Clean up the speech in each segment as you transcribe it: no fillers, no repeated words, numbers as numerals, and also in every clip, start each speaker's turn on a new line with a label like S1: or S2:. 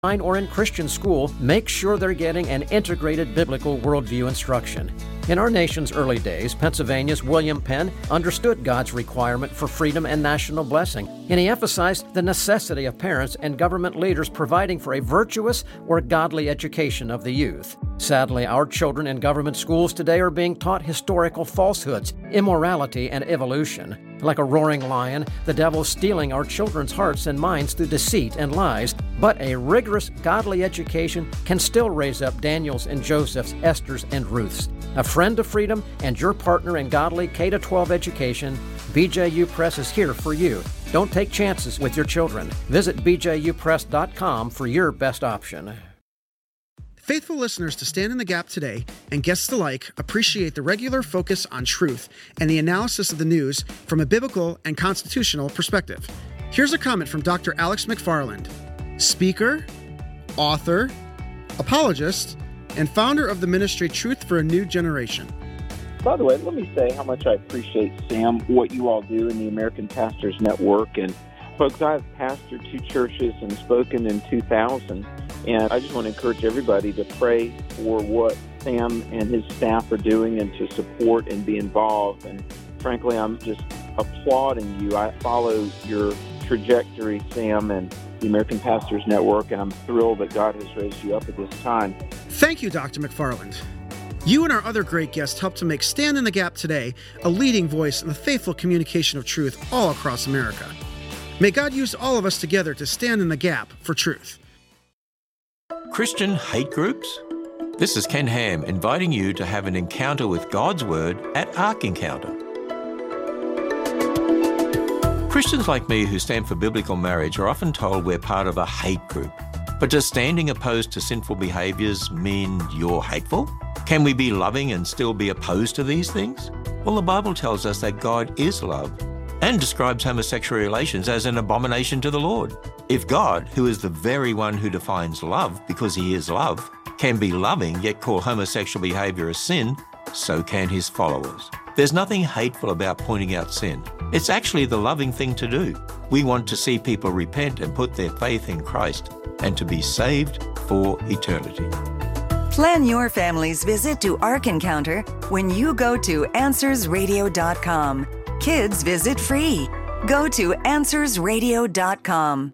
S1: or in Christian school, make sure they're getting an integrated biblical worldview instruction. In our nation's early days, Pennsylvania's William Penn understood God's requirement for freedom and national blessing, and he emphasized the necessity of parents and government leaders providing for a virtuous or godly education of the youth. Sadly, our children in government schools today are being taught historical falsehoods, immorality, and evolution. Like a roaring lion, the devil's stealing our children's hearts and minds through deceit and lies, but a rigorous, godly education can still raise up Daniels and Josephs, Esthers and Ruths. A friend of freedom and your partner in godly K-12 education, BJU Press is here for you. Don't take chances with your children. Visit bjupress.com for your best option.
S2: Faithful listeners to Stand in the Gap today and guests alike appreciate the regular focus on truth and the analysis of the news from a biblical and constitutional perspective. Here's a comment from Dr. Alex McFarland, speaker, author, apologist, and founder of the ministry Truth for a New Generation.
S3: By the way, let me say how much I appreciate, Sam, what you all do in the American Pastors Network. And folks, I've pastored 2 churches and spoken in 2000. And I just want to encourage everybody to pray for what Sam and his staff are doing and to support and be involved. And frankly, I'm just applauding you. I follow your trajectory, Sam, and the American Pastors Network, and I'm thrilled that God has raised you up at this time.
S2: Thank you, Dr. McFarland. You and our other great guests help to make Stand in the Gap today a leading voice in the faithful communication of truth all across America. May God use all of us together to stand in the gap for truth.
S4: Christian hate groups? This is Ken Ham inviting you to have an encounter with God's Word at Ark Encounter. Christians like me who stand for biblical marriage are often told we're part of a hate group. But does standing opposed to sinful behaviours mean you're hateful? Can we be loving and still be opposed to these things? Well, the Bible tells us that God is love and describes homosexual relations as an abomination to the Lord. If God, who is the very one who defines love because he is love, can be loving yet call homosexual behavior a sin, so can his followers. There's nothing hateful about pointing out sin. It's actually the loving thing to do. We want to see people repent and put their faith in Christ and to be saved for eternity.
S5: Plan your family's visit to Ark Encounter when you go to AnswersRadio.com. Kids visit free. Go to AnswersRadio.com.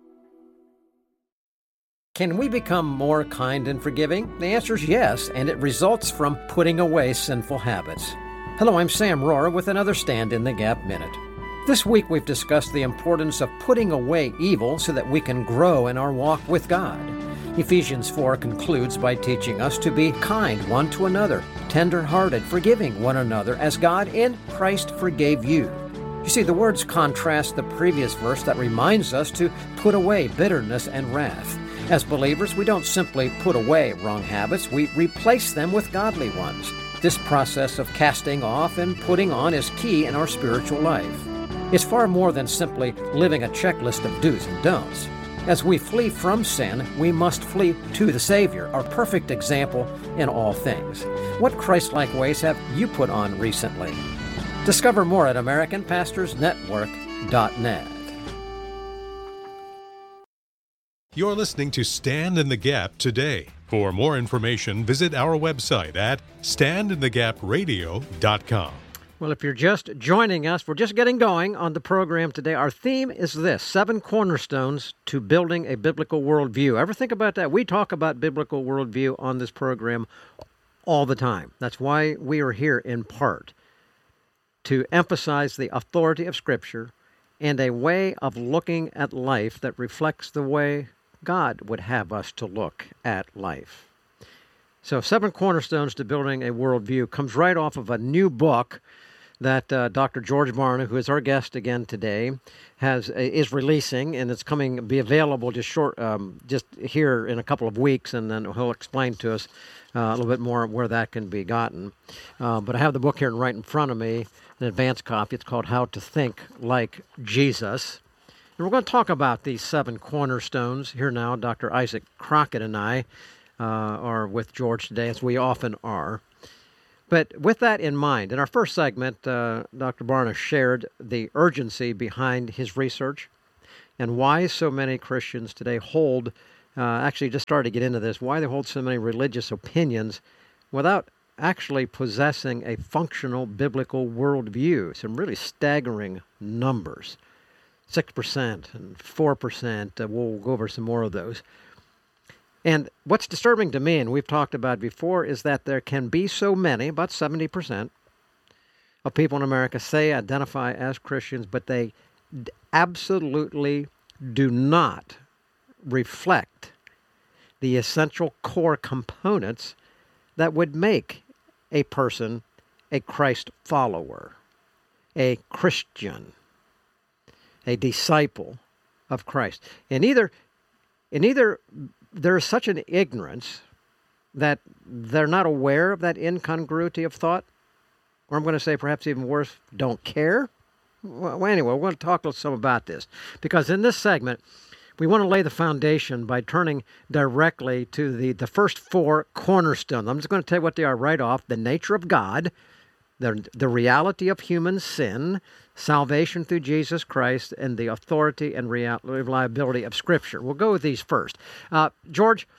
S1: Can we become more kind and forgiving? The answer is yes, and it results from putting away sinful habits. Hello, I'm Sam Rohrer with another Stand in the Gap Minute. This week we've discussed the importance of putting away evil so that we can grow in our walk with God. Ephesians 4 concludes by teaching us to be kind one to another, tender-hearted, forgiving one another as God in Christ forgave you. You see, the words contrast the previous verse that reminds us to put away bitterness and wrath. As believers, we don't simply put away wrong habits, we replace them with godly ones. This process of casting off and putting on is key in our spiritual life. It's far more than simply living a checklist of do's and don'ts. As we flee from sin, we must flee to the Savior, our perfect example in all things. What Christ-like ways have you put on recently? Discover more at AmericanPastorsNetwork.net.
S6: You're listening to Stand in the Gap today. For more information, visit our website at standinthegapradio.com.
S1: Well, if you're just joining us, we're just getting going on the program today. Our theme is this: 7 cornerstones to building a biblical worldview. Ever think about that? We talk about biblical worldview on this program all the time. That's why we are here in part, to emphasize the authority of Scripture and a way of looking at life that reflects the way God would have us to look at life. So 7 cornerstones to building a worldview comes right off of a new book that Dr. George Barna, who is our guest again today, is releasing, and it's be available just here in a couple of weeks, and then he'll explain to us a little bit more where that can be gotten. But I have the book here right in front of me, an advanced copy. It's called How to Think Like Jesus. And we're going to talk about these 7 cornerstones here now. Dr. Isaac Crockett and I are with George today, as we often are. But with that in mind, in our first segment, Dr. Barna shared the urgency behind his research and why so many Christians today hold actually just started to get into this, why they hold so many religious opinions without actually possessing a functional biblical worldview. Some really staggering numbers. 6% and 4%. We'll go over some more of those. And what's disturbing to me, and we've talked about before, is that there can be so many, about 70%, of people in America say identify as Christians, but they absolutely do not reflect the essential core components that would make a person a Christ follower, a Christian, a disciple of Christ. And either there is such an ignorance that they're not aware of that incongruity of thought, or I'm going to say perhaps even worse, don't care. Well, anyway, we're going to talk some about this, because in this segment, we want to lay the foundation by turning directly to the first four cornerstones. I'm just going to tell you what they are right off: the nature of God, the reality of human sin, salvation through Jesus Christ, and the authority and reliability of Scripture. We'll go with these first. George,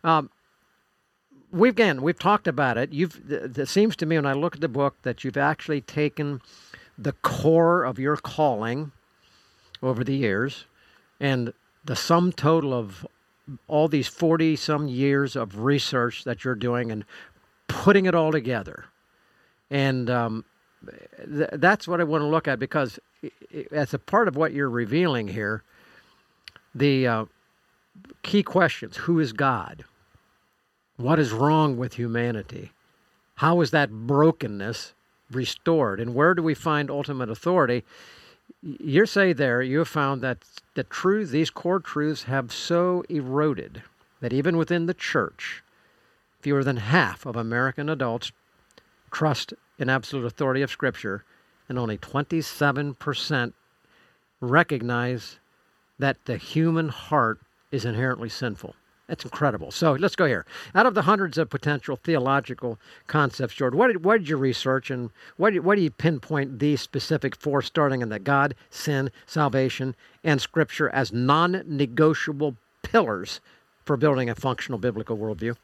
S1: we've talked about it. It seems to me when I look at the book that you've actually taken the core of your calling over the years and the sum total of all these 40-some years of research that you're doing and putting it all together. And that's what I want to look at, because as a part of what you're revealing here, the key questions: who is God? What is wrong with humanity? How is that brokenness restored? And where do we find ultimate authority? You say there you have found that these core truths have so eroded that even within the church, fewer than half of American adults trust in absolute authority of Scripture, and only 27% recognize that the human heart is inherently sinful. That's incredible. So let's go here. Out of the hundreds of potential theological concepts, George, what did you research, and why do you pinpoint these specific four, starting in the God, sin, salvation, and Scripture as non-negotiable pillars for building a functional biblical worldview?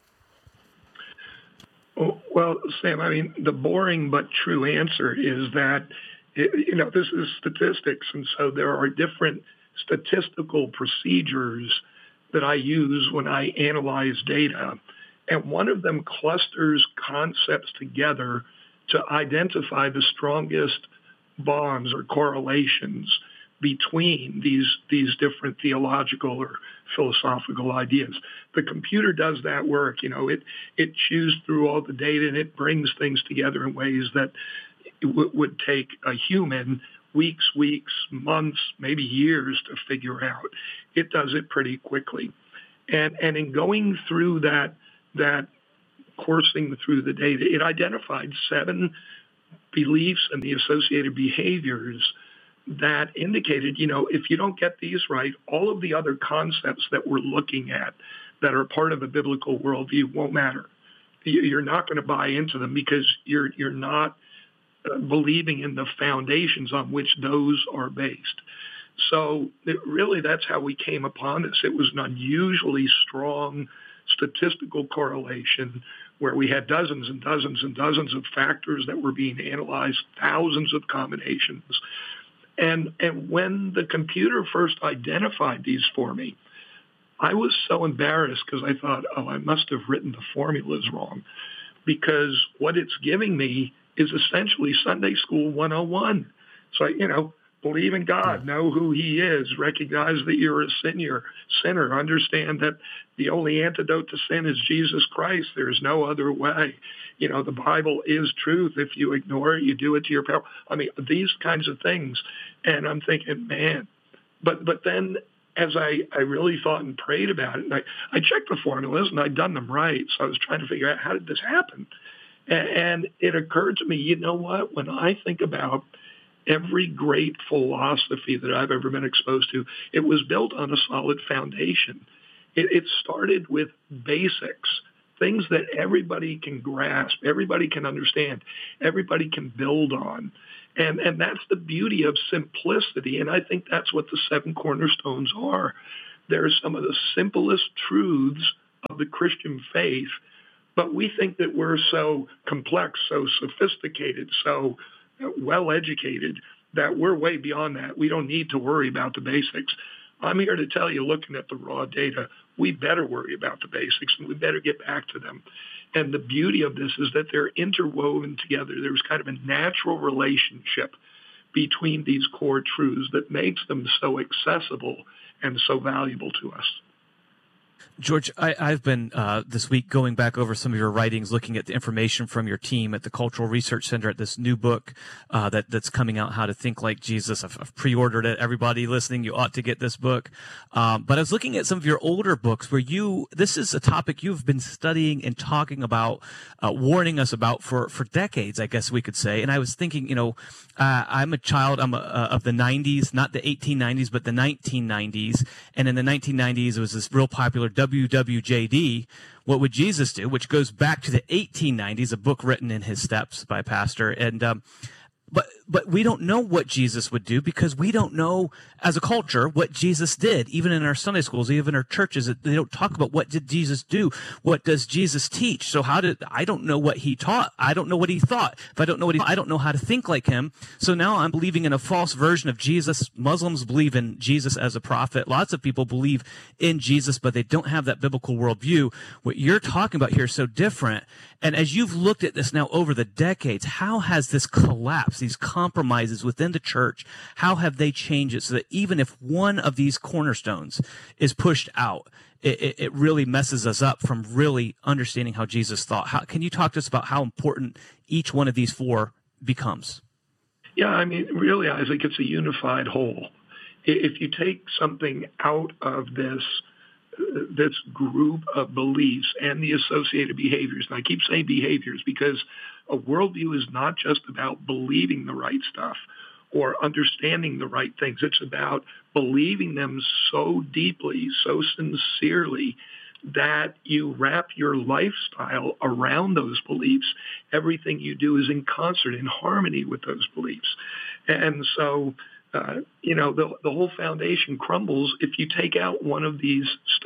S7: Well, Sam, I mean, the boring but true answer is that, this is statistics, and so there are different statistical procedures that I use when I analyze data. And one of them clusters concepts together to identify the strongest bonds or correlations between these different theological or philosophical ideas. The computer does that work. It chews through all the data, and it brings things together in ways that would take a human weeks, months, maybe years to figure out. It does it pretty quickly. And in going through that coursing through the data, it identified 7 beliefs and the associated behaviors that indicated, if you don't get these right, all of the other concepts that we're looking at that are part of a biblical worldview won't matter. You're not going to buy into them because you're not believing in the foundations on which those are based. So that's how we came upon this. It was an unusually strong statistical correlation where we had dozens and dozens and dozens of factors that were being analyzed, thousands of combinations. And when the computer first identified these for me, I was so embarrassed because I thought, I must have written the formulas wrong, because what it's giving me is essentially Sunday School 101. So, believe in God, know who He is, recognize that you're a sinner, understand that the only antidote to sin is Jesus Christ. There's no other way. The Bible is truth. If you ignore it, you do it to your peril. I mean, these kinds of things. And I'm thinking, man, but then as I really thought and prayed about it, and I checked the formulas and I'd done them right. So I was trying to figure out, how did this happen? And it occurred to me, you know what, when I think about every great philosophy that I've ever been exposed to, it was built on a solid foundation. It started with basics, things that everybody can grasp, everybody can understand, everybody can build on. And that's the beauty of simplicity. And I think that's what the 7 cornerstones are. They're some of the simplest truths of the Christian faith, but we think that we're so complex, so sophisticated, so well-educated that we're way beyond that. We don't need to worry about the basics. I'm here to tell you, looking at the raw data, we better worry about the basics, and we better get back to them. And the beauty of this is that they're interwoven together. There's kind of a natural relationship between these core truths that makes them so accessible and so valuable to us.
S8: George, I've been this week going back over some of your writings, looking at the information from your team at the Cultural Research Center at this new book that's coming out, How to Think Like Jesus. I've pre-ordered it. Everybody listening, you ought to get this book. But I was looking at some of your older books where this is a topic you've been studying and talking about, warning us about for decades, I guess we could say. And I was thinking, I'm a child, of the 90s, not the 1890s, but the 1990s. And in the 1990s, it was this real popular WWJD, What Would Jesus Do?, which goes back to the 1890s, a book written in his steps by a pastor. And but we don't know what Jesus would do because we don't know as a culture what Jesus did. Even in our Sunday schools, even in our churches, they don't talk about what did Jesus do? What does Jesus teach? So I don't know what he taught. I don't know what he thought. If I don't know I don't know how to think like him. So now I'm believing in a false version of Jesus. Muslims believe in Jesus as a prophet. Lots of people believe in Jesus, but they don't have that biblical worldview. What you're talking about here is so different. And as you've looked at this now over the decades, how has this collapsed, these compromises within the church, how have they changed it so that even if one of these cornerstones is pushed out, it really messes us up from really understanding how Jesus thought? Can you talk to us about how important each one of these four becomes?
S7: Yeah, I mean, really, Isaac, it's a unified whole. If you take something out of this group of beliefs and the associated behaviors, and I keep saying behaviors because a worldview is not just about believing the right stuff or understanding the right things. It's about believing them so deeply, so sincerely, that you wrap your lifestyle around those beliefs. Everything you do is in concert, in harmony with those beliefs. And so the whole foundation crumbles if you take out one of these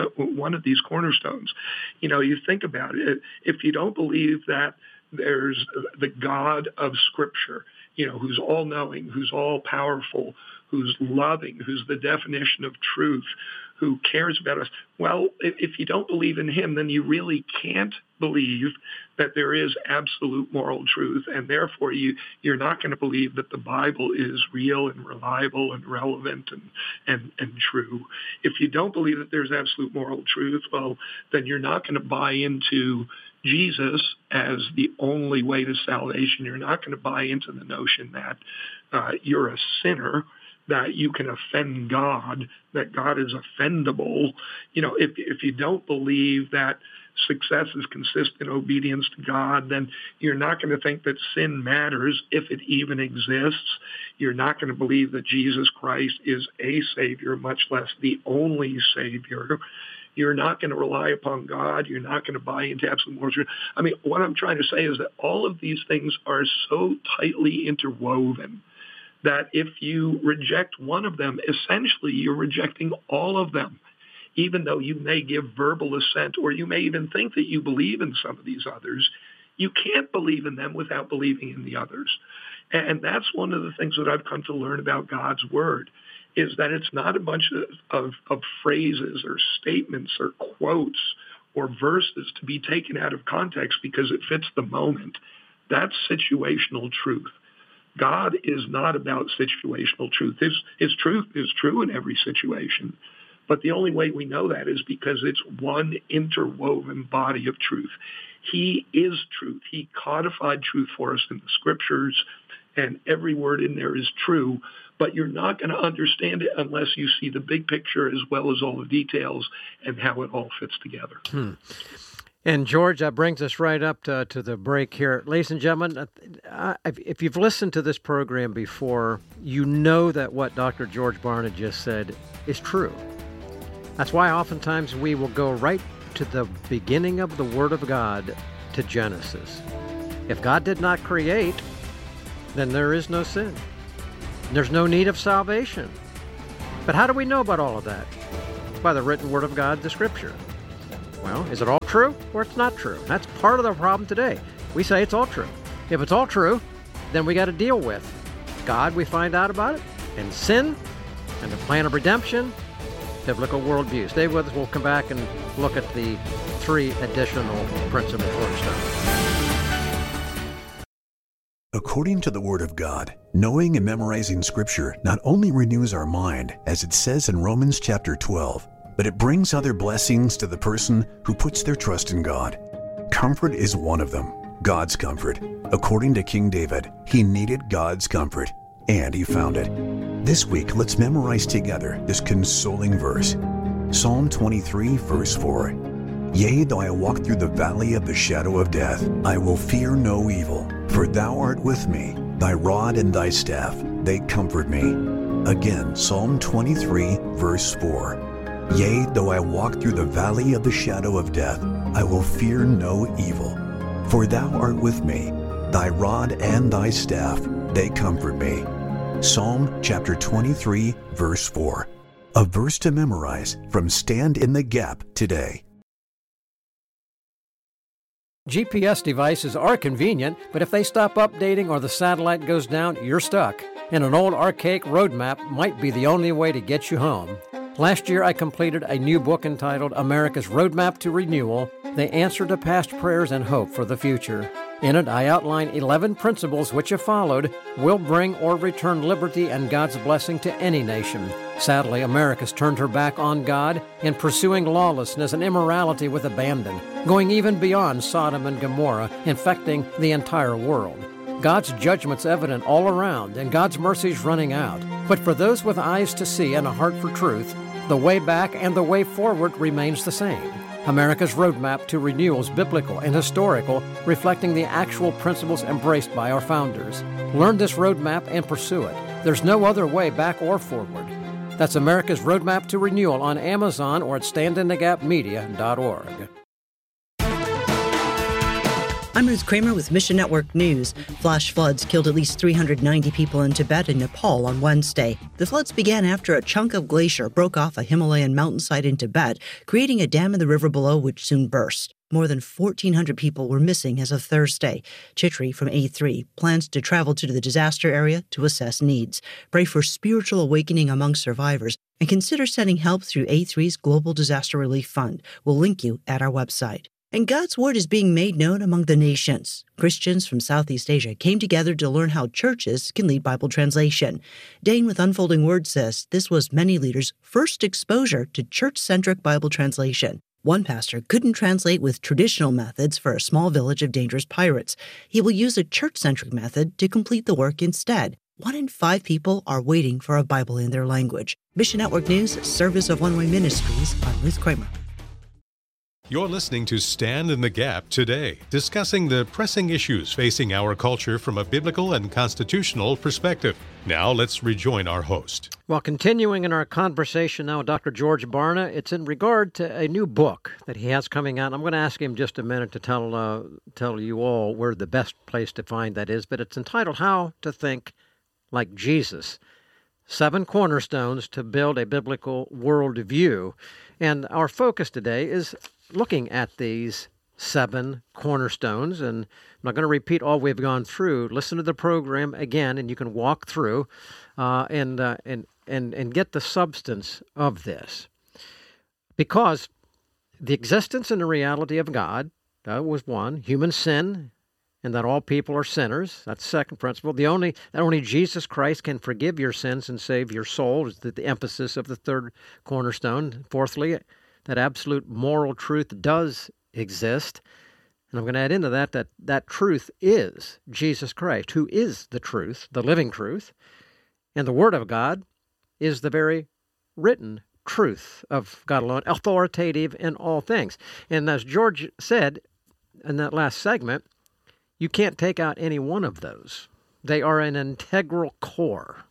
S7: cornerstones. You think about it. If you don't believe that there's the God of Scripture, who's all-knowing, who's all-powerful, who's loving, who's the definition of truth, who cares about us. Well, if you don't believe in him, then you really can't believe that there is absolute moral truth, and therefore you're not going to believe that the Bible is real and reliable and relevant and true. If you don't believe that there's absolute moral truth, well, then you're not going to buy into Jesus as the only way to salvation. You're not going to buy into the notion that you're a sinner, that you can offend God, that God is offendable. If you don't believe that success is consistent obedience to God, then you're not going to think that sin matters if it even exists. You're not going to believe that Jesus Christ is a Savior, much less the only Savior. You're not going to rely upon God. You're not going to buy into absolute moral truth. I mean, what I'm trying to say is that all of these things are so tightly interwoven that if you reject one of them, essentially you're rejecting all of them, even though you may give verbal assent or you may even think that you believe in some of these others. You can't believe in them without believing in the others. And that's one of the things that I've come to learn about God's Word, is that it's not a bunch of phrases or statements or quotes or verses to be taken out of context because it fits the moment. That's situational truth. God is not about situational truth. His truth is true in every situation. But the only way we know that is because it's one interwoven body of truth. He is truth. He codified truth for us in the Scriptures, and every word in there is true. But you're not going to understand it unless you see the big picture as well as all the details and how it all fits together.
S1: And George, that brings us right up to the break here. Ladies and gentlemen, if you've listened to this program before, you know that what Dr. George Barna just said is true. That's why oftentimes we will go right to the beginning of the Word of God, to Genesis. If God did not create, then there is no sin. There's no need of salvation. But how do we know about all of that? by the written word of God, the Scripture. Well, is it all true or it's not true? That's part of the problem today. We say it's all true. If it's all true, then we got to deal with God, we find out about it, and sin, and the plan of redemption, biblical worldview. Stay with us. We'll come back and look at the 3 additional principal cornerstones.
S9: According to the Word of God, knowing and memorizing Scripture not only renews our mind, as it says in Romans chapter 12, but it brings other blessings to the person who puts their trust in God. Comfort is one of them, God's comfort. According to King David, he needed God's comfort, and he found it. This week, let's memorize together this consoling verse. Psalm 23, verse 4. Yea, though I walk through the valley of the shadow of death, I will fear no evil, for thou art with me. Thy rod and thy staff, they comfort me. Again, Psalm 23, verse 4. Yea, though I walk through the valley of the shadow of death, I will fear no evil, for thou art with me. Thy rod and thy staff, they comfort me. Psalm chapter 23, verse 4. A verse to memorize from Stand in the Gap today.
S1: GPS devices are convenient, but if they stop updating or the satellite goes down, you're stuck. And an old archaic road map might be the only way to get you home. Last year, I completed a new book entitled America's Roadmap to Renewal, the answer to past prayers and hope for the future. In it, I outline 11 principles which, if followed, will bring or return liberty and God's blessing to any nation. Sadly, America's turned her back on God in pursuing lawlessness and immorality with abandon, going even beyond Sodom and Gomorrah, infecting the entire world. God's judgment's evident all around, and God's mercy's running out. But for those with eyes to see and a heart for truth, the way back and the way forward remains the same. America's Roadmap to Renewal is biblical and historical, reflecting the actual principles embraced by our founders. Learn this roadmap and pursue it. There's no other way back or forward. That's America's Roadmap to Renewal on Amazon or at standinthegapmedia.org.
S10: I'm Ruth Kramer with Mission Network News. Flash floods killed at least 390 people in Tibet and Nepal on Wednesday. The floods began after a chunk of glacier broke off a Himalayan mountainside in Tibet, creating a dam in the river below which soon burst. More than 1,400 people were missing as of Thursday. Chitri from A3 plans to travel to the disaster area to assess needs. Pray for spiritual awakening among survivors and consider sending help through A3's Global Disaster Relief Fund. We'll link you at our website. And God's Word is being made known among the nations. Christians from Southeast Asia came together to learn how churches can lead Bible translation. Dane with Unfolding Word says this was many leaders' first exposure to church-centric Bible translation. One pastor couldn't translate with traditional methods for a small village of dangerous pirates. He will use a church-centric method to complete the work instead. 1 in 5 people are waiting for a Bible in their language. Mission Network News, service of One Way Ministries. I'm Ruth Kramer.
S6: You're listening to Stand in the Gap today, discussing the pressing issues facing our culture from a biblical and constitutional perspective. Now let's rejoin our host.
S1: Well, continuing in our conversation now with Dr. George Barna, it's in regard to a new book that he has coming out. I'm going to ask him just a minute to tell you all where the best place to find that is, but it's entitled How to Think Like Jesus. 7 cornerstones to build a biblical worldview. And our focus today is looking at these 7 cornerstones. And I'm not going to repeat all we've gone through. Listen to the program again, and you can walk through and get the substance of this. Because the existence and the reality of God, that was one. Human sin, and that all people are sinners. That's the second principle. That only Jesus Christ can forgive your sins and save your soul is the emphasis of the third cornerstone. Fourthly, that absolute moral truth does exist. And I'm going to add into that truth is Jesus Christ, who is the truth, the living truth. And the Word of God is the very written truth of God alone, authoritative in all things. And as George said in that last segment, you can't take out any one of those. They are an integral core.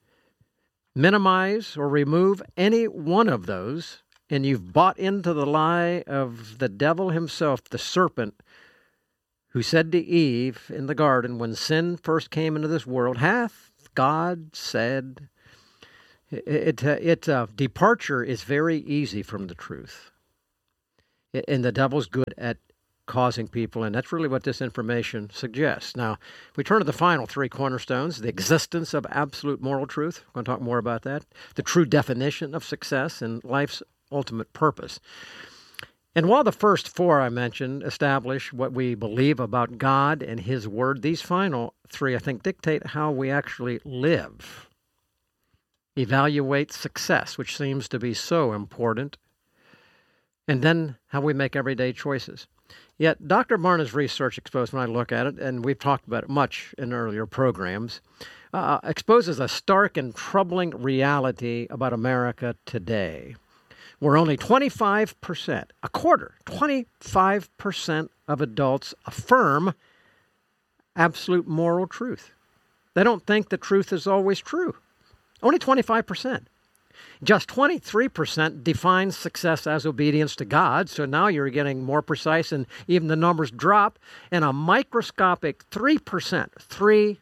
S1: Minimize or remove any one of those, and you've bought into the lie of the devil himself, the serpent, who said to Eve in the garden when sin first came into this world, hath God said, Departure is very easy from the truth. And the devil's good at causing people, and that's really what this information suggests. Now, we turn to the final three cornerstones: the existence of absolute moral truth. We're going to talk more about that. The true definition of success and life's ultimate purpose. And while the first four I mentioned establish what we believe about God and His Word, these final three, I think, dictate how we actually live. Evaluate success, which seems to be so important, and then how we make everyday choices. Yet Dr. Barna's research exposed, when I look at it, and we've talked about it much in earlier programs, exposes a stark and troubling reality about America today, where only 25%, a quarter, 25% of adults affirm absolute moral truth. They don't think the truth is always true. Only 25%. Just 23% defines success as obedience to God, so now you're getting more precise, and even the numbers drop, and a microscopic 3%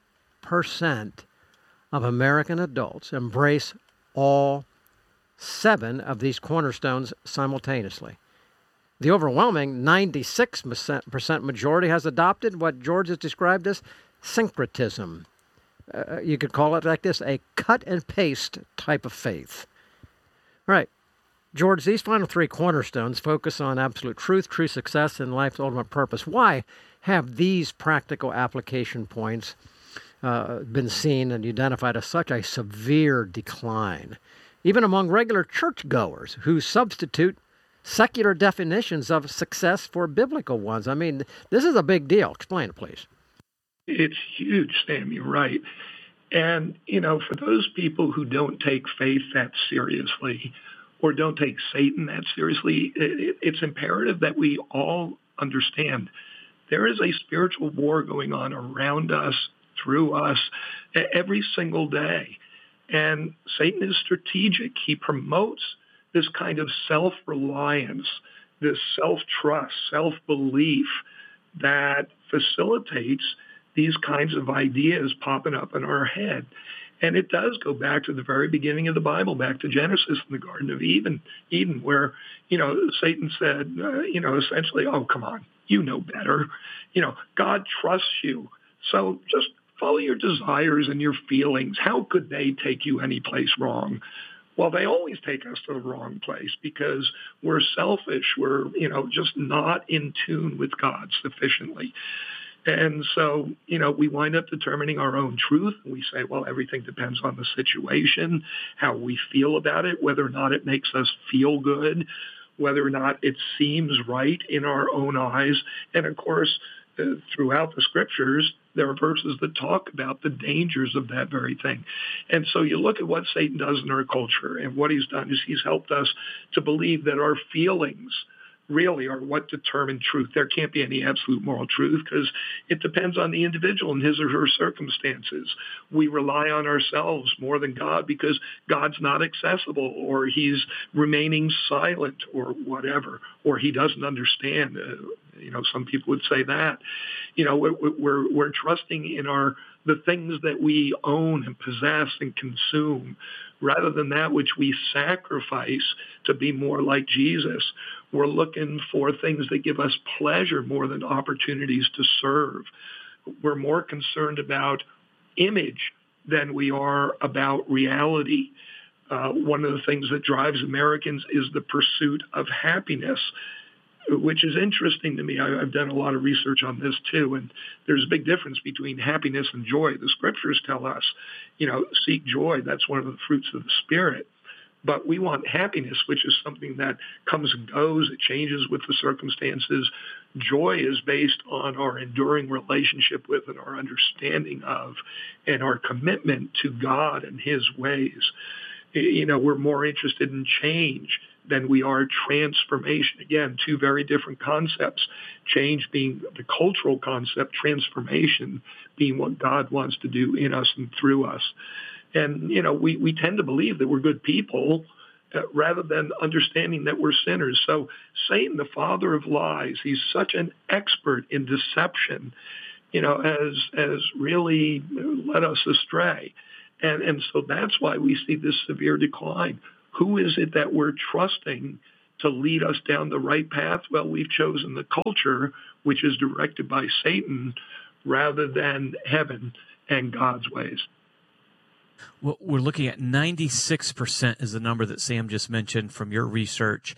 S1: of American adults embrace all 7 of these cornerstones simultaneously. The overwhelming 96% majority has adopted what George has described as syncretism. You could call it like this, a cut and paste type of faith. Right. George, these final 3 cornerstones focus on absolute truth, true success, and life's ultimate purpose. Why have these practical application points been seen and identified as such a severe decline, even among regular churchgoers who substitute secular definitions of success for biblical ones? I mean, this is a big deal. Explain it, please.
S7: It's huge, Sam. You're right. And, for those people who don't take faith that seriously or don't take Satan that seriously, it's imperative that we all understand there is a spiritual war going on around us, through us, every single day. And Satan is strategic. He promotes this kind of self-reliance, this self-trust, self-belief that facilitates these kinds of ideas popping up in our head. And it does go back to the very beginning of the Bible, back to Genesis in the Garden of Eden, where, Satan said, essentially, oh, come on, you know better. God trusts you. So just follow your desires and your feelings. How could they take you any place wrong? Well, they always take us to the wrong place because we're selfish. We're, just not in tune with God sufficiently. And so, we wind up determining our own truth. We say, well, everything depends on the situation, how we feel about it, whether or not it makes us feel good, whether or not it seems right in our own eyes. And of course, throughout the scriptures, there are verses that talk about the dangers of that very thing. And so you look at what Satan does in our culture, and what he's done is he's helped us to believe that our feelings really are what determine truth. There can't be any absolute moral truth because it depends on the individual and his or her circumstances. We rely on ourselves more than God because God's not accessible, or he's remaining silent, or whatever, or he doesn't understand. Some people would say that. We're trusting in the things that we own and possess and consume, rather than that which we sacrifice to be more like Jesus. We're looking for things that give us pleasure more than opportunities to serve. We're more concerned about image than we are about reality. One of the things that drives Americans is the pursuit of happiness, which is interesting to me. I've done a lot of research on this too, and there's a big difference between happiness and joy. The scriptures tell us, seek joy. That's one of the fruits of the Spirit. But we want happiness, which is something that comes and goes. It changes with the circumstances. Joy is based on our enduring relationship with and our understanding of and our commitment to God and his ways. We're more interested in change than we are transformation. Again, 2 very different concepts. Change being the cultural concept, transformation being what God wants to do in us and through us. And, we tend to believe that we're good people rather than understanding that we're sinners. So Satan, the father of lies, he's such an expert in deception, has really led us astray. And so that's why we see this severe decline. Who is it that we're trusting to lead us down the right path? Well, we've chosen the culture, which is directed by Satan, rather than heaven and God's ways.
S8: Well, we're looking at 96% is the number that Sam just mentioned from your research.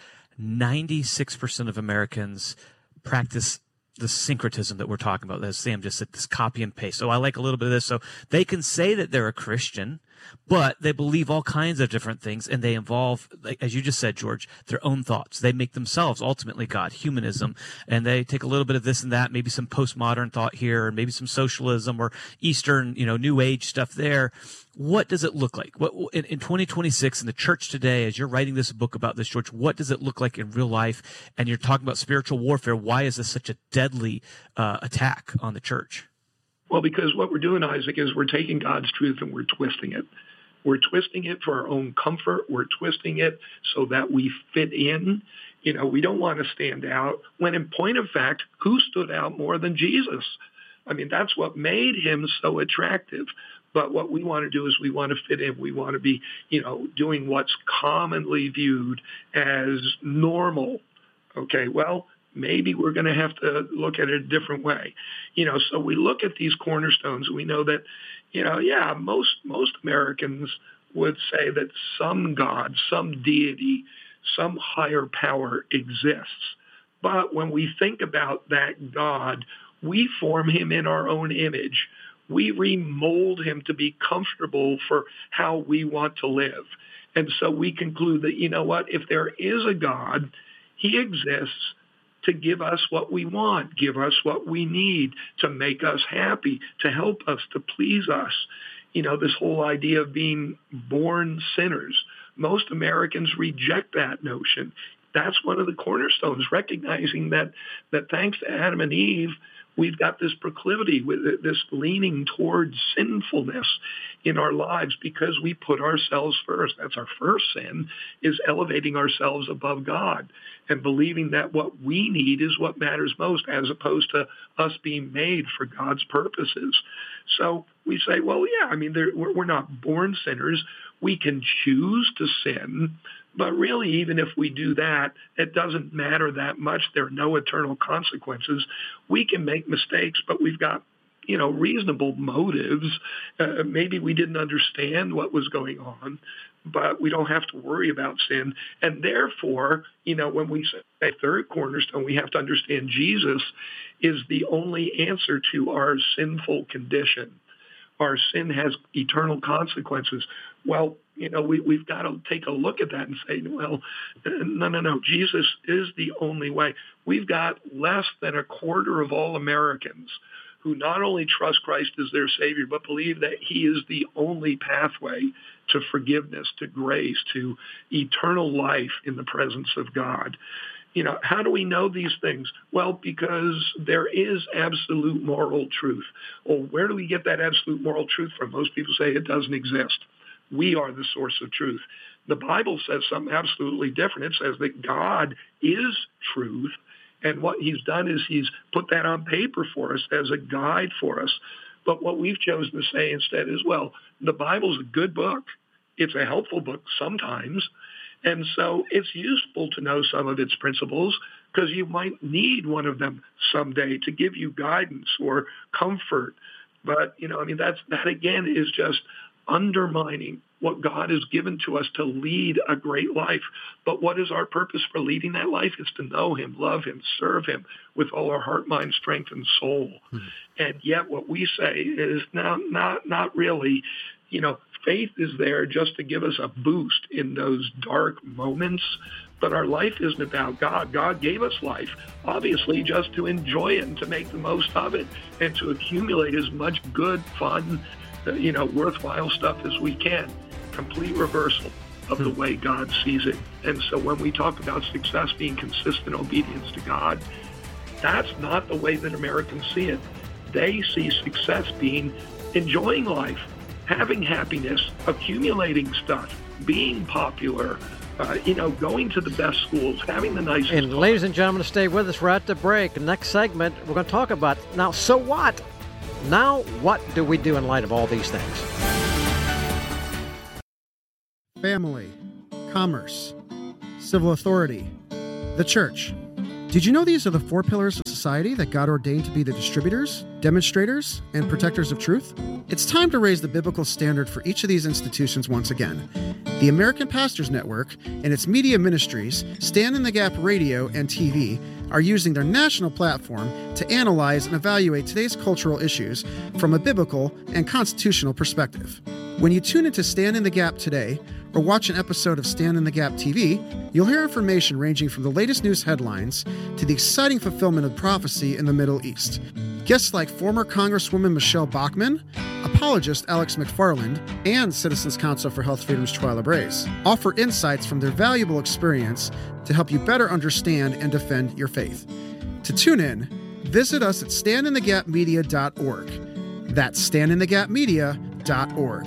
S8: 96% of Americans practice the syncretism that we're talking about, as Sam just said, this copy and paste. So I like a little bit of this. So they can say that they're a Christian, but they believe all kinds of different things, and they involve, as you just said, George, their own thoughts. They make themselves ultimately God, humanism, and they take a little bit of this and that, maybe some postmodern thought here, or maybe some socialism or Eastern, New Age stuff there. What does it look like? What in 2026 in the church today, as you're writing this book about this, George, what does it look like in real life? And you're talking about spiritual warfare. Why is this such a deadly attack on the church?
S7: Well, because what we're doing, Isaac, is we're taking God's truth and we're twisting it. We're twisting it for our own comfort. We're twisting it so that we fit in. We don't want to stand out. When in point of fact, who stood out more than Jesus? I mean, that's what made him so attractive. But what we want to do is we want to fit in. We want to be, doing what's commonly viewed as normal. Okay, well, maybe we're going to have to look at it a different way. So we look at these cornerstones. We know that, most Americans would say that some God, some deity, some higher power exists. But when we think about that God, we form him in our own image. We remold him to be comfortable for how we want to live. And so we conclude that, if there is a God, he exists to give us what we want, give us what we need, to make us happy, to help us, to please us. This whole idea of being born sinners. Most Americans reject that notion. That's one of the cornerstones, recognizing that thanks to Adam and Eve, we've got this proclivity, with this leaning towards sinfulness in our lives because we put ourselves first. That's our first sin, is elevating ourselves above God and believing that what we need is what matters most, as opposed to us being made for God's purposes. So we say, well, yeah, we're not born sinners. We can choose to sin, but really, even if we do that, it doesn't matter that much. There are no eternal consequences. We can make mistakes, but we've got, reasonable motives. Maybe we didn't understand what was going on, but we don't have to worry about sin. And therefore, when we say third cornerstone, we have to understand Jesus is the only answer to our sinful condition. Our sin has eternal consequences. Well, we've got to take a look at that and say, well, no, Jesus is the only way. We've got less than a quarter of all Americans who not only trust Christ as their Savior, but believe that he is the only pathway to forgiveness, to grace, to eternal life in the presence of God. How do we know these things? Well, because there is absolute moral truth. Well, where do we get that absolute moral truth from? Most people say it doesn't exist. We are the source of truth. The Bible says something absolutely different. It says that God is truth, and what he's done is he's put that on paper for us as a guide for us. But what we've chosen to say instead is, well, the Bible's a good book. It's a helpful book sometimes. And so it's useful to know some of its principles because you might need one of them someday to give you guidance or comfort. But, that again is just undermining what God has given to us to lead a great life. But what is our purpose for leading that life? Is to know him, love him, serve him with all our heart, mind, strength, and soul. Mm-hmm. And yet what we say is not really, faith is there just to give us a boost in those dark moments. But our life isn't about God. God gave us life, obviously, just to enjoy it and to make the most of it and to accumulate as much good, fun, worthwhile stuff as we can. Complete reversal of the way God sees it. And so when we talk about success being consistent obedience to God, that's not the way that Americans see it. They see success being enjoying life, having happiness, accumulating stuff, being popular, going to the best schools, having the nicest
S1: And ladies and gentlemen, stay with us. We're at the break. Next segment, we're going to talk about, now, so what? Now, what do we do in light of all these things?
S2: family, commerce, civil authority, the church. Did you know these are the 4 pillars of society that God ordained to be the distributors, demonstrators, and protectors of truth? It's time to raise the biblical standard for each of these institutions once again. The American Pastors Network and its media ministries, Stand in the Gap Radio and TV, are using their national platform to analyze and evaluate today's cultural issues from a biblical and constitutional perspective. When you tune into Stand in the Gap today, or watch an episode of Stand in the Gap TV, you'll hear information ranging from the latest news headlines to the exciting fulfillment of prophecy in the Middle East. Guests like former Congresswoman Michelle Bachmann, apologist Alex McFarland, and Citizens Council for Health Freedom's Twyla Braze offer insights from their valuable experience to help you better understand and defend your faith. To tune in, visit us at standinthegapmedia.org. That's standinthegapmedia.org.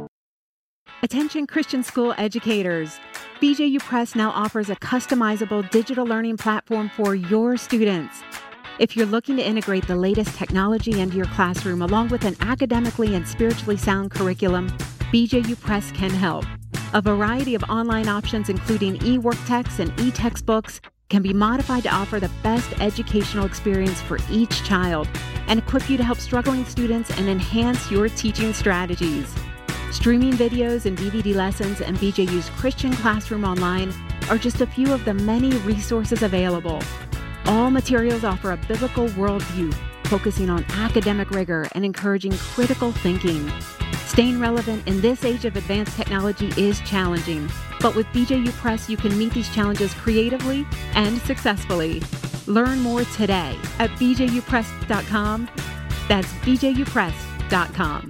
S11: Attention Christian school educators. BJU Press now offers a customizable digital learning platform for your students. If you're looking to integrate the latest technology into your classroom along with an academically and spiritually sound curriculum, BJU Press can help. A variety of online options, including e-work texts and e-textbooks, can be modified to offer the best educational experience for each child and equip you to help struggling students and enhance your teaching strategies. Streaming videos and DVD lessons and BJU's Christian Classroom Online are just a few of the many resources available. All materials offer a biblical worldview, focusing on academic rigor and encouraging critical thinking. Staying relevant in this age of advanced technology is challenging, but with BJU Press, you can meet these challenges creatively and successfully. Learn more today at bjupress.com. That's bjupress.com.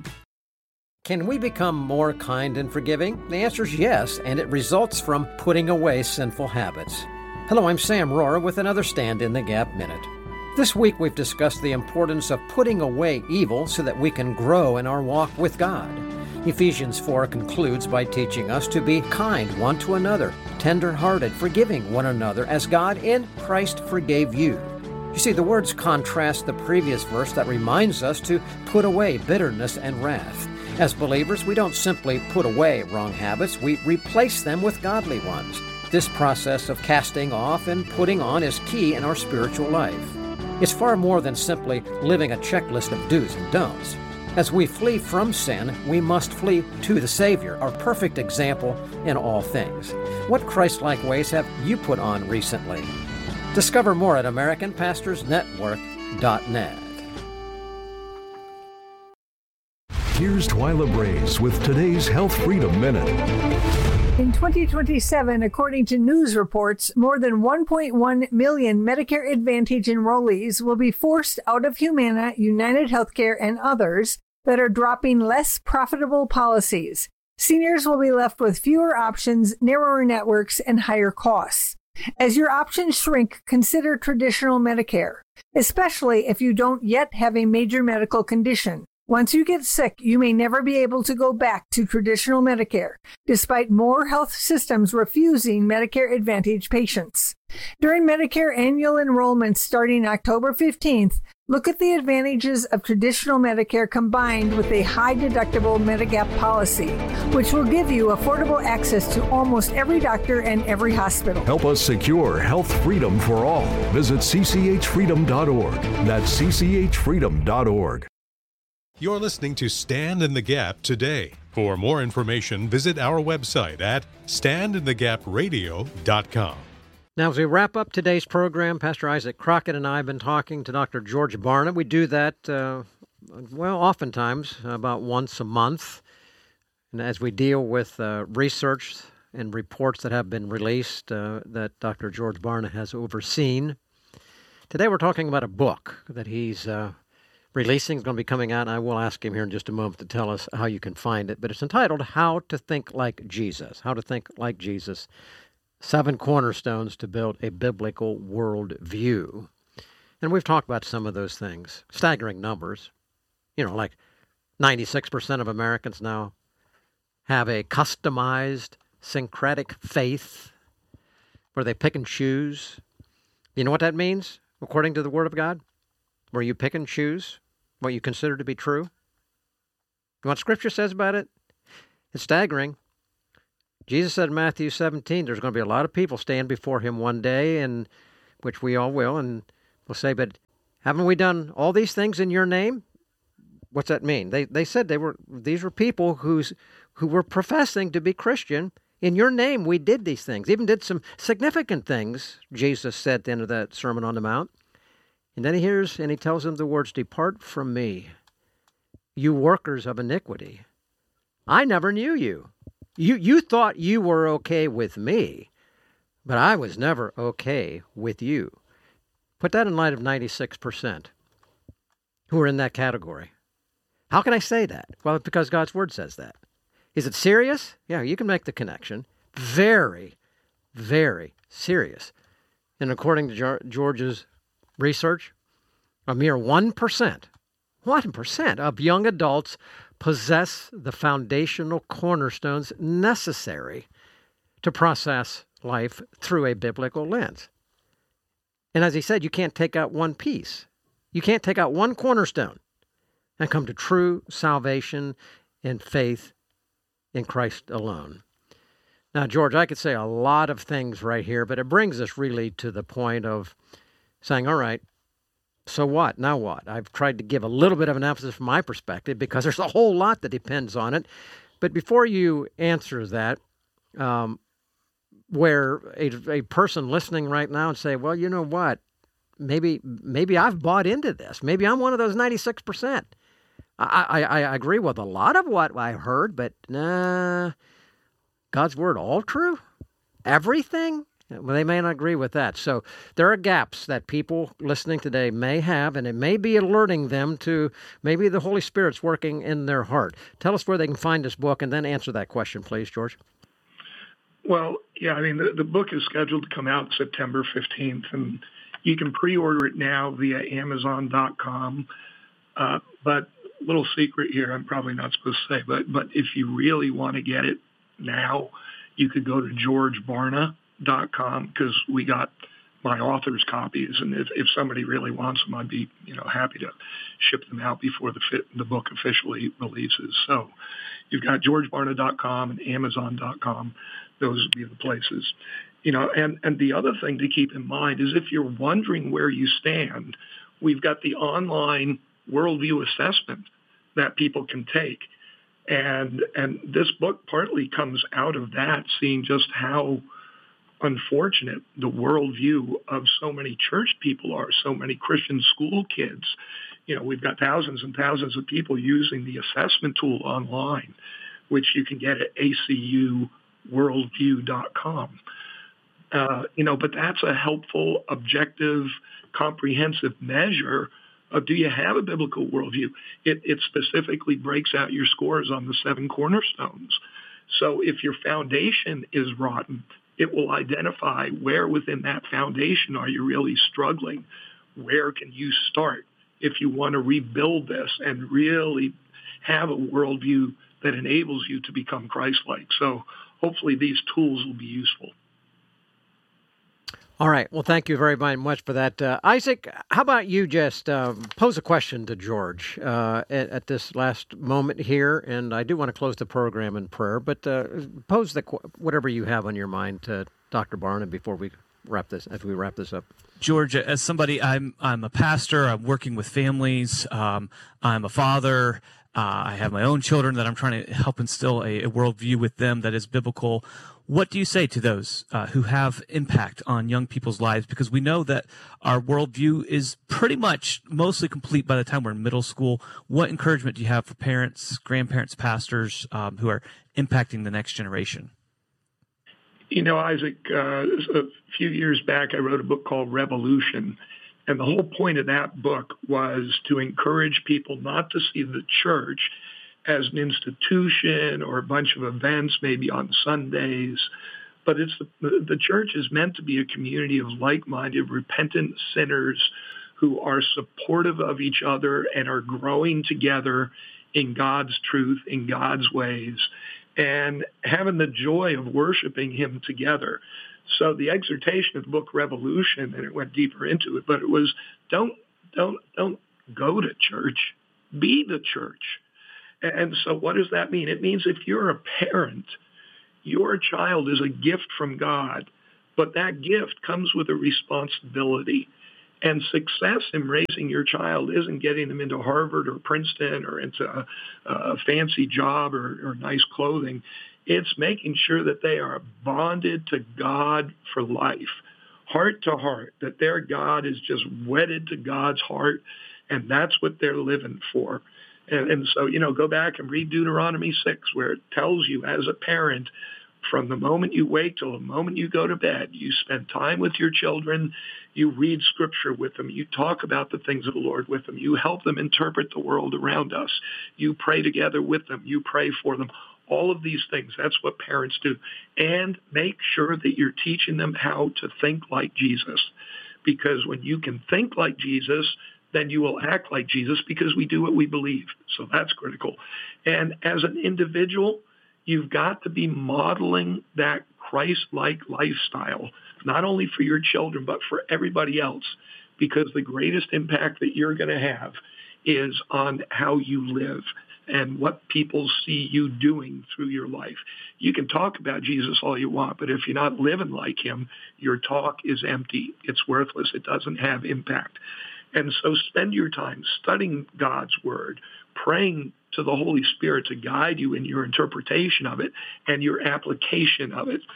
S1: Can we become more kind and forgiving? The answer is yes, and it results from putting away sinful habits. Hello, I'm Sam Rohrer with another Stand in the Gap Minute. This week we've discussed the importance of putting away evil so that we can grow in our walk with God. Ephesians 4 concludes by teaching us to be kind one to another, tender-hearted, forgiving one another as God in Christ forgave you. You see, the words contrast the previous verse that reminds us to put away bitterness and wrath. As believers, we don't simply put away wrong habits, we replace them with godly ones. This process of casting off and putting on is key in our spiritual life. It's far more than simply living a checklist of do's and don'ts. As we flee from sin, we must flee to the Savior, our perfect example in all things. What Christ-like ways have you put on recently? Discover more at AmericanPastorsNetwork.net.
S9: Here's Twyla Braze with today's Health Freedom Minute.
S12: In 2027, according to news reports, more than 1.1 million Medicare Advantage enrollees will be forced out of Humana, United Healthcare, and others that are dropping less profitable policies. Seniors will be left with fewer options, narrower networks, and higher costs. As your options shrink, consider traditional Medicare, especially if you don't yet have a major medical condition. Once you get sick, you may never be able to go back to traditional Medicare, despite more health systems refusing Medicare Advantage patients. During Medicare annual enrollment starting October 15th, look at the advantages of traditional Medicare combined with a high-deductible Medigap policy, which will give you affordable access to almost every doctor and every hospital.
S9: Help us secure health freedom for all. Visit cchfreedom.org. That's cchfreedom.org.
S6: You're listening to Stand in the Gap today. For more information, visit our website at standinthegapradio.com.
S1: Now, as we wrap up today's program, Pastor Isaac Crockett and I have been talking to Dr. George Barna. We do that, oftentimes, about once a month. And as we deal with research and reports that have been released that Dr. George Barna has overseen, today we're talking about a book that he's releasing. Is going to be coming out, and I will ask him here in just a moment to tell us how you can find it. But it's entitled How to Think Like Jesus. How to Think Like Jesus. 7 Cornerstones to Build a Biblical Worldview. And we've talked about some of those things. Staggering numbers. Like 96% of Americans now have a customized, syncretic faith where they pick and choose. You know what that means, according to the Word of God? Where you pick and choose what you consider to be true. You know what Scripture says about it? It's staggering. Jesus said in Matthew 17, there's going to be a lot of people stand before him one day, and which we all will, and we'll say, but haven't we done all these things in your name? What's that mean? They said these were people who were professing to be Christian. In your name we did these things, even did some significant things, Jesus said at the end of that Sermon on the Mount. And then he tells them the words, "Depart from me, you workers of iniquity. I never knew you. You thought you were okay with me, but I was never okay with you." Put that in light of 96% who are in that category. How can I say that? Well, because God's Word says that. Is it serious? Yeah, you can make the connection. Very, very serious. And according to George's research, a mere 1% of young adults possess the foundational cornerstones necessary to process life through a biblical lens. And as he said, you can't take out one piece. You can't take out one cornerstone and come to true salvation and faith in Christ alone. Now, George, I could say a lot of things right here, but it brings us really to the point of saying, all right, so what? Now what? I've tried to give a little bit of an emphasis from my perspective because there's a whole lot that depends on it. But before you answer that, where a person listening right now and say, well, you know what? Maybe I've bought into this. Maybe I'm one of those 96%. I agree with a lot of what I heard, but God's Word all true? Everything? Well, they may not agree with that. So there are gaps that people listening today may have, and it may be alerting them to maybe the Holy Spirit's working in their heart. Tell us where they can find this book, and then answer that question, please, George.
S7: Well, yeah, I mean, the book is scheduled to come out September 15th, and you can pre-order it now via Amazon.com. But little secret here, I'm probably not supposed to say, but if you really want to get it now, you could go to GeorgeBarna.com, because we got my author's copies, and if somebody really wants them, I'd be happy to ship them out before the book officially releases. So you've got GeorgeBarna.com and Amazon.com. Those would be the places. And the other thing to keep in mind is if you're wondering where you stand, we've got the online worldview assessment that people can take. And this book partly comes out of that, seeing just how unfortunate the worldview of so many church people are, so many Christian school kids. We've got thousands and thousands of people using the assessment tool online, which you can get at acuworldview.com. But that's a helpful, objective, comprehensive measure of, do you have a biblical worldview? It specifically breaks out your scores on the 7 cornerstones. So if your foundation is rotten, it will identify where within that foundation are you really struggling. Where can you start if you want to rebuild this and really have a worldview that enables you to become Christ-like. So hopefully these tools will be useful.
S1: All right. Well, thank you very much for that. Isaac, how about you just pose a question to George at this last moment here? And I do want to close the program in prayer, but pose whatever you have on your mind to Dr. Barna before we wrap this up.
S8: George, as somebody, I'm a pastor. I'm working with families. I'm a father. I have my own children that I'm trying to help instill a worldview with them that is biblical. What do you say to those who have impact on young people's lives? Because we know that our worldview is pretty much mostly complete by the time we're in middle school. What encouragement do you have for parents, grandparents, pastors who are impacting the next generation?
S7: Isaac, a few years back, I wrote a book called Revolution. And the whole point of that book was to encourage people not to see the church as an institution or a bunch of events, maybe on Sundays, but the church is meant to be a community of like-minded, repentant sinners who are supportive of each other and are growing together in God's truth, in God's ways, and having the joy of worshiping Him together. So the exhortation of the book Revolution, and it went deeper into it, but it was don't go to church, be the church. And so what does that mean? It means if you're a parent, your child is a gift from God, but that gift comes with a responsibility. And success in raising your child isn't getting them into Harvard or Princeton or into a fancy job or nice clothing. It's making sure that they are bonded to God for life, heart to heart, that their God is just wedded to God's heart, and that's what they're living for. And so, go back and read Deuteronomy 6, where it tells you as a parent, from the moment you wake till the moment you go to bed, you spend time with your children, you read scripture with them, you talk about the things of the Lord with them, you help them interpret the world around us, you pray together with them, you pray for them. All of these things, that's what parents do. And make sure that you're teaching them how to think like Jesus. Because when you can think like Jesus, then you will act like Jesus, because we do what we believe. So that's critical. And as an individual, you've got to be modeling that Christ-like lifestyle, not only for your children, but for everybody else, because the greatest impact that you're going to have is on how you live and what people see you doing through your life. You can talk about Jesus all you want, but if you're not living like him, your talk is empty. It's worthless. It doesn't have impact. And so spend your time studying God's word, praying to the Holy Spirit to guide you in your interpretation of it and your application of it.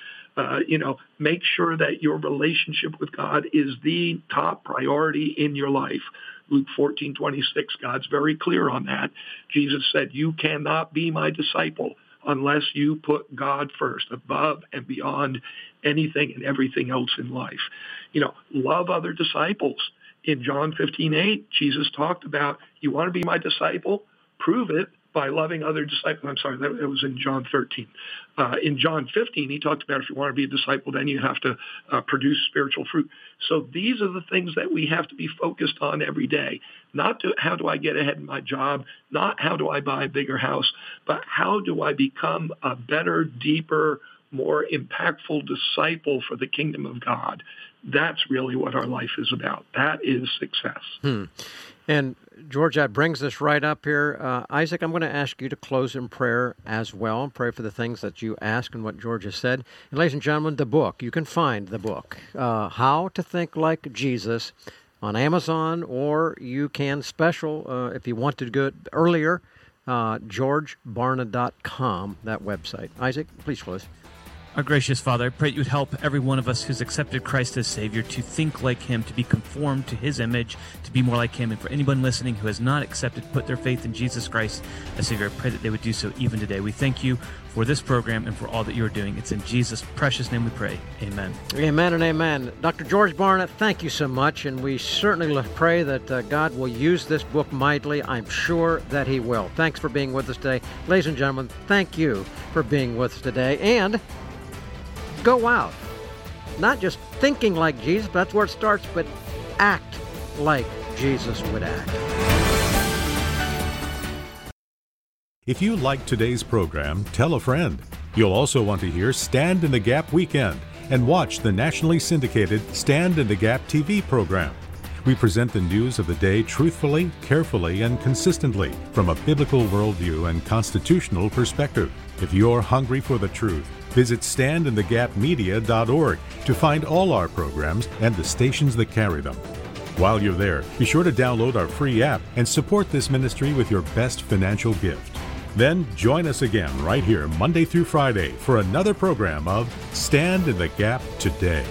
S7: Make sure that your relationship with God is the top priority in your life. Luke 14:26, God's very clear on that. Jesus said, you cannot be my disciple unless you put God first, above and beyond anything and everything else in life. Love other disciples. In John 15:8, Jesus talked about, you want to be my disciple? Prove it by loving other disciples. I'm sorry, that was in John 13. In John 15, he talked about if you want to be a disciple, then you have to produce spiritual fruit. So these are the things that we have to be focused on every day. Not how do I get ahead in my job, not how do I buy a bigger house, but how do I become a better, deeper, more impactful disciple for the kingdom of God. That's really what our life is about. That is success.
S1: And George, that brings us right up here. Isaac, I'm going to ask you to close in prayer as well. Pray for the things that you ask and what George has said. And ladies and gentlemen, the book, you can find the book, How to Think Like Jesus, on Amazon, or you can special, if you want to do it earlier, georgebarna.com, that website. Isaac, please close.
S8: Our gracious Father, I pray that you would help every one of us who's accepted Christ as Savior to think like him, to be conformed to his image, to be more like him. And for anyone listening who has not accepted, put their faith in Jesus Christ as Savior, I pray that they would do so even today. We thank you for this program and for all that you're doing. It's in Jesus' precious name we pray. Amen.
S1: Amen and amen. Dr. George Barna, thank you so much. And we certainly pray that God will use this book mightily. I'm sure that he will. Thanks for being with us today. Ladies and gentlemen, thank you for being with us today. And go out, not just thinking like Jesus, but that's where it starts, but act like Jesus would act.
S6: If you liked today's program, tell a friend. You'll also want to hear Stand in the Gap Weekend and watch the nationally syndicated Stand in the Gap TV program. We present the news of the day truthfully, carefully, and consistently from a biblical worldview and constitutional perspective. If you're hungry for the truth, visit standinthegapmedia.org to find all our programs and the stations that carry them. While you're there, be sure to download our free app and support this ministry with your best financial gift. Then join us again right here Monday through Friday for another program of Stand in the Gap Today.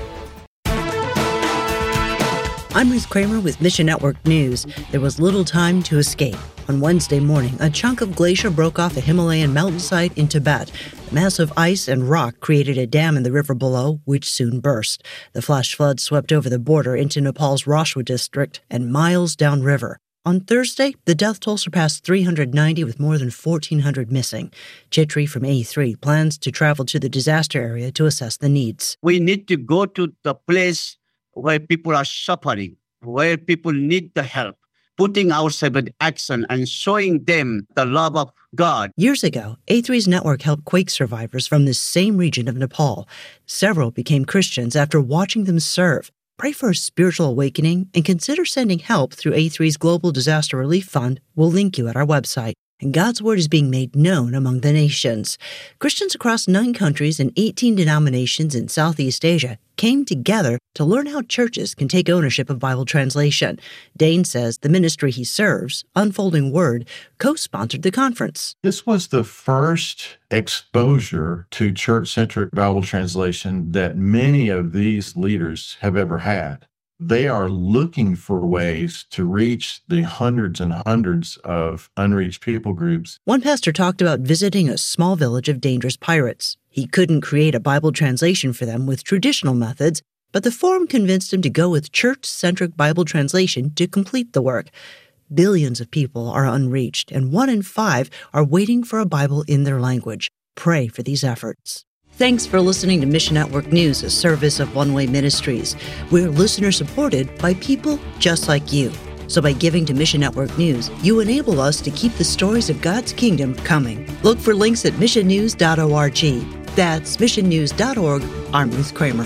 S10: I'm Ruth Kramer with Mission Network News. There was little time to escape. On Wednesday morning, a chunk of glacier broke off a Himalayan mountainside in Tibet. The massive ice and rock created a dam in the river below, which soon burst. The flash flood swept over the border into Nepal's Rashwa district and miles downriver. On Thursday, the death toll surpassed 390 with more than 1,400 missing. Chitri from A3 plans to travel to the disaster area to assess the needs.
S13: We need to go to the place where people are suffering, where people need the help, putting ourselves in action and showing them the love of God.
S10: Years ago, A3's network helped quake survivors from this same region of Nepal. Several became Christians after watching them serve. Pray for a spiritual awakening and consider sending help through A3's Global Disaster Relief Fund. We'll link you at our website. and God's Word is being made known among the nations. Christians across 9 countries and 18 denominations in Southeast Asia came together to learn how churches can take ownership of Bible translation. Dane says the ministry he serves, Unfolding Word, co-sponsored the conference.
S14: This was the first exposure to church-centric Bible translation that many of these leaders have ever had. They are looking for ways to reach the hundreds and hundreds of unreached people groups.
S10: One pastor talked about visiting a small village of dangerous pirates. He couldn't create a Bible translation for them with traditional methods, but the forum convinced him to go with church-centric Bible translation to complete the work. Billions of people are unreached, and 1 in 5 are waiting for a Bible in their language. Pray for these efforts. Thanks for listening to Mission Network News, a service of One Way Ministries. We're listener-supported by people just like you. So by giving to Mission Network News, you enable us to keep the stories of God's kingdom coming. Look for links at missionnews.org. That's missionnews.org. I'm Ruth Kramer.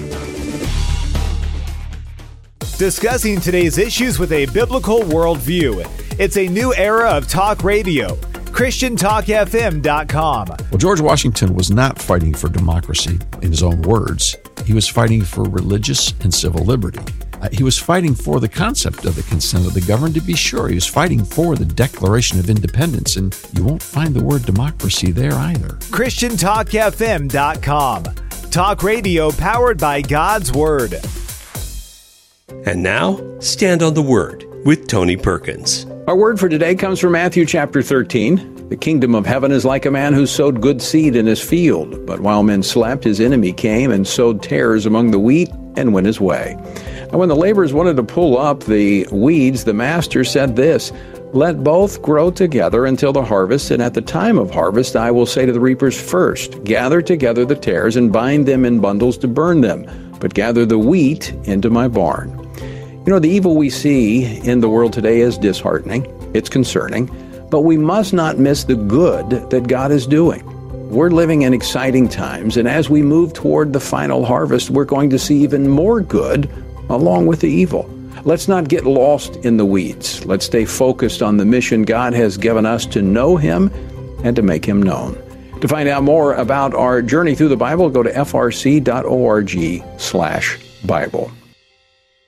S15: Discussing today's issues with a biblical worldview. It's a new era of talk radio. ChristianTalkFM.com.
S16: Well, George Washington was not fighting for democracy in his own words. He was fighting for religious and civil liberty. He was fighting for the concept of the consent of the governed, to be sure. He was fighting for the Declaration of Independence, and you won't find the word democracy there either.
S15: ChristianTalkFM.com. Talk radio powered by God's Word.
S17: And now, Stand on the Word with Tony Perkins.
S18: Our word for today comes from Matthew chapter 13. The kingdom of heaven is like a man who sowed good seed in his field. But while men slept, his enemy came and sowed tares among the wheat and went his way. And when the laborers wanted to pull up the weeds, the master said this, "Let both grow together until the harvest, and at the time of harvest I will say to the reapers first, gather together the tares and bind them in bundles to burn them, but gather the wheat into my barn." You know, the evil we see in the world today is disheartening. It's concerning. But we must not miss the good that God is doing. We're living in exciting times, and as we move toward the final harvest, we're going to see even more good along with the evil. Let's not get lost in the weeds. Let's stay focused on the mission God has given us to know Him and to make Him known. To find out more about our journey through the Bible, go to frc.org/Bible.